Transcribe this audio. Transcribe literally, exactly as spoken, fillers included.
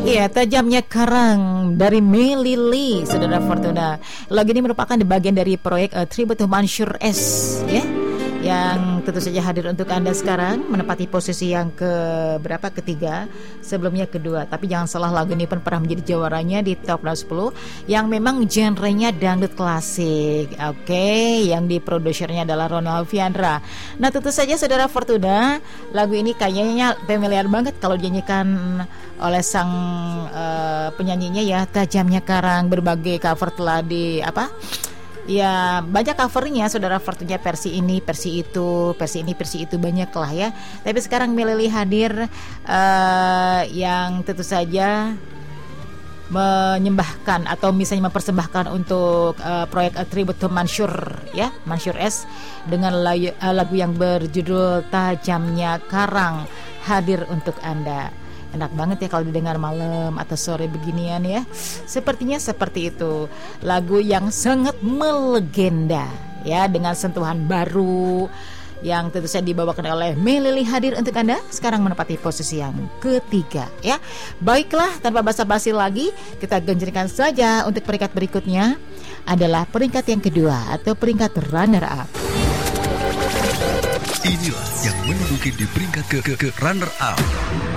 Iya, tajamnya karang dari Melili, Saudara Fortuna. Lagu ini merupakan bagian dari proyek uh, Tribute to Mansyur S, ya, yang tentu saja hadir untuk Anda sekarang, menempati posisi yang ke berapa? Ketiga, sebelumnya kedua. Tapi jangan salah, lagu ini pun pernah menjadi jawaranya di Top sepuluh yang memang genrenya dangdut klasik. Oke, okay, yang diprodusernya adalah Ronald Viandra. Nah, tentu saja Saudara Fortuna, lagu ini kayaknya familiar banget kalau dinyanyikan oleh sang uh, penyanyinya ya. Tajamnya karang, berbagai cover telah di apa? Ya, banyak covernya Saudara Fortuna, versi ini, versi itu, versi ini, versi itu, banyak lah ya. Tapi sekarang Melili hadir uh, yang tentu saja menyembahkan atau misalnya mempersembahkan untuk uh, proyek uh, Tribute to Mansyur, ya, Mansyur S, dengan lagu, uh, lagu yang berjudul Tajamnya Karang hadir untuk Anda. Enak banget ya kalau didengar malam atau sore beginian ya. Sepertinya seperti itu. Lagu yang sangat melegenda ya, dengan sentuhan baru yang tentu saja dibawakan oleh Melili hadir untuk Anda. Sekarang menempati posisi yang ketiga ya. Baiklah, tanpa basa-basi lagi, kita genjrengkan saja untuk peringkat berikutnya. Adalah peringkat yang kedua atau peringkat runner up. Inilah yang menduduki di peringkat ke, ke, ke runner up.